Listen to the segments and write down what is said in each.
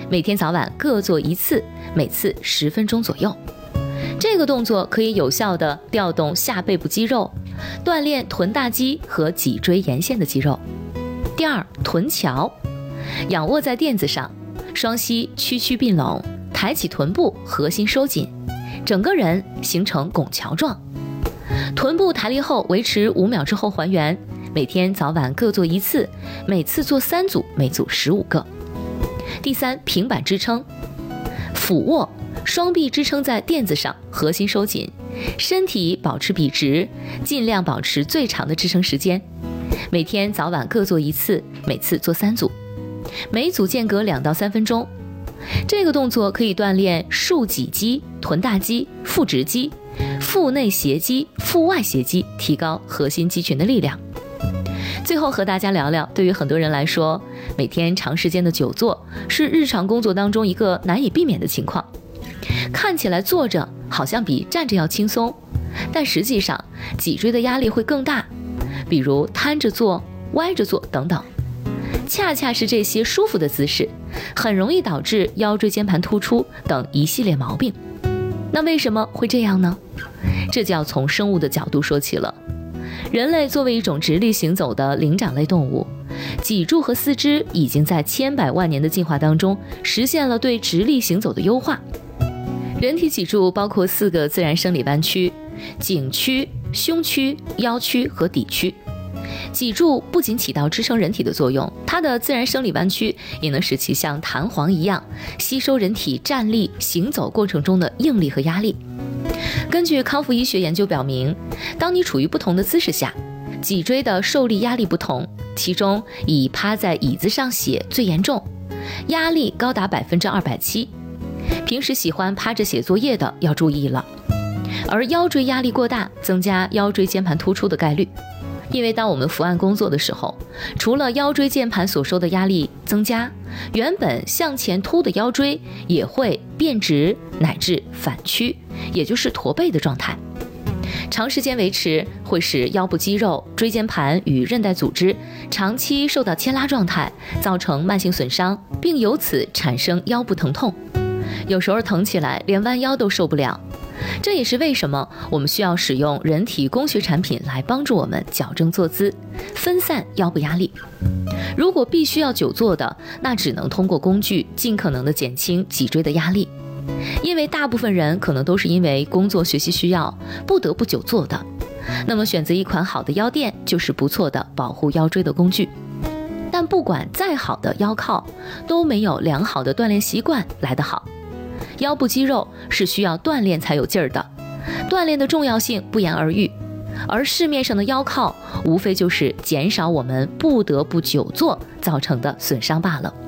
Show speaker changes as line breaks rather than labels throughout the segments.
每天早晚各做1次，每次10分钟左右。这个动作可以有效地调动下背部肌肉，锻炼臀大肌和脊椎沿线的肌肉。第二，臀桥，仰卧在垫子上，双膝屈曲并拢，抬起臀部，核心收紧，整个人形成拱桥状。臀部抬立后维持5秒之后还原，每天早晚各做1次，每次做3组，每组15个。第三，平板支撑，俯卧，双臂支撑在垫子上，核心收紧，身体保持笔直，尽量保持最长的支撑时间。每天早晚各做1次，每次做3组，每组间隔2到3分钟。这个动作可以锻炼竖脊肌、臀大肌、腹直肌、腹内斜肌、腹外斜肌，提高核心肌群的力量。最后和大家聊聊，对于很多人来说，每天长时间的久坐是日常工作当中一个难以避免的情况。看起来坐着好像比站着要轻松，但实际上脊椎的压力会更大，比如瘫着坐、歪着坐等等。恰恰是这些舒服的姿势，很容易导致腰椎间盘突出等一系列毛病。那为什么会这样呢？这就要从生物的角度说起了。人类作为一种直立行走的灵长类动物，脊柱和四肢已经在千百万年的进化当中实现了对直立行走的优化。人体脊柱包括4个自然生理弯曲：颈屈、胸屈、腰屈和骶屈。脊柱不仅起到支撑人体的作用，它的自然生理弯曲也能使其像弹簧一样吸收人体站立、行走过程中的应力和压力。根据康复医学研究表明，当你处于不同的姿势下，脊椎的受力压力不同，其中以趴在椅子上写最严重，压力高达270%。平时喜欢趴着写作业的要注意了。而腰椎压力过大，增加腰椎间盘突出的概率。因为当我们伏案工作的时候，除了腰椎间盘所受的压力增加，原本向前凸的腰椎也会变直乃至反曲，也就是驼背的状态。长时间维持会使腰部肌肉、椎间盘与韧带组织长期受到牵拉状态，造成慢性损伤，并由此产生腰部疼痛。有时候疼起来连弯腰都受不了。这也是为什么我们需要使用人体工学产品来帮助我们矫正坐姿，分散腰部压力。如果必须要久坐的，那只能通过工具尽可能的减轻脊椎的压力。因为大部分人可能都是因为工作学习需要不得不久坐的，那么选择一款好的腰垫就是不错的保护腰椎的工具。但不管再好的腰靠，都没有良好的锻炼习惯来得好。腰部肌肉是需要锻炼才有劲儿的，锻炼的重要性不言而喻。而市面上的腰靠无非就是减少我们不得不久坐造成的损伤罢了。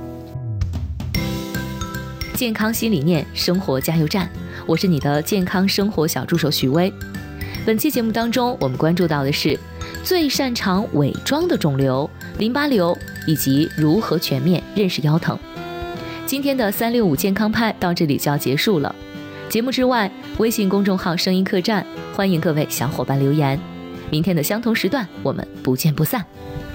健康新理念，生活加油站，我是你的健康生活小助手许巍。本期节目当中，我们关注到的是最擅长伪装的肿瘤、淋巴瘤，以及如何全面认识腰疼。今天的365健康派到这里就要结束了。节目之外，微信公众号声音客栈，欢迎各位小伙伴留言。明天的相同时段，我们不见不散。